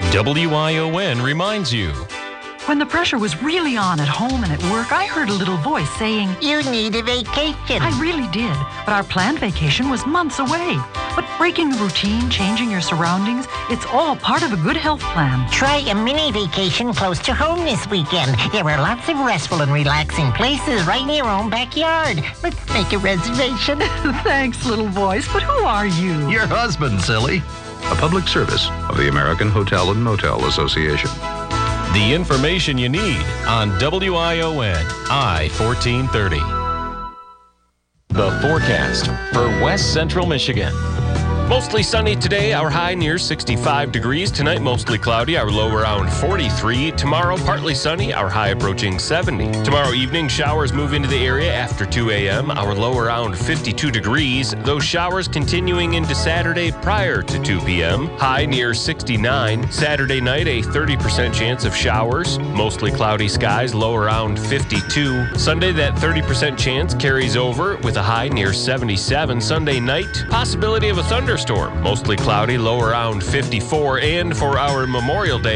WION reminds you. When the pressure was really on at home and at work, I heard a little voice saying, "You need a vacation." I really did, but our planned vacation was months away. But breaking the routine, changing your surroundings, it's all part of a good health plan. Try a mini vacation close to home this weekend. There are lots of restful and relaxing places right in your own backyard. Let's make a reservation. Thanks, little voice, but who are you? Your husband, silly. A public service of the American Hotel and Motel Association. The information you need on WION I-1430. The forecast for West Central Michigan. Mostly sunny today, our high near 65 degrees. Tonight, mostly cloudy, our low around 43. Tomorrow, partly sunny, our high approaching 70. Tomorrow evening, showers move into the area after 2 a.m., our low around 52 degrees. Those showers continuing into Saturday prior to 2 p.m., high near 69. Saturday night, a 30% chance of showers. Mostly cloudy skies, low around 52. Sunday, that 30% chance carries over with a high near 77. Sunday night, possibility of a thunderstorm. Mostly cloudy, low around 54. And for our Memorial Day,